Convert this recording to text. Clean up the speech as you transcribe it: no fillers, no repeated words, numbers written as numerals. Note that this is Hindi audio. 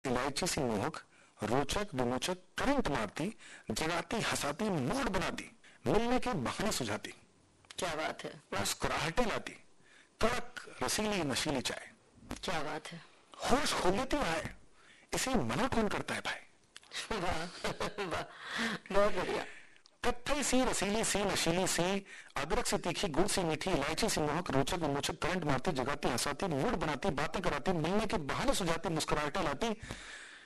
इलायची सी मोहक, रोचक विमोचक, करंट मारती, जगाती हंसाती, मूड बनाती, मिलने के बहाने सुझाती, क्या बात है, मुस्कुराहटें लाती, कड़क रसीली नशीली चाय, क्या बात है, होश खो लेती है। इसे मना कौन करता है भाई? वाह वाह, बहुत बढ़िया। कत्थई सी रसीली सी नशीली सी, अदरक से तीखी, गुड़ सी मीठी, इलायची से मोहक, रोचक विमोचक, करंट मारती, जगाती हंसाती, मूड बनाती, बातें कराती, मिलने के बहाने सुझाती, मुस्कुराहटें लाती,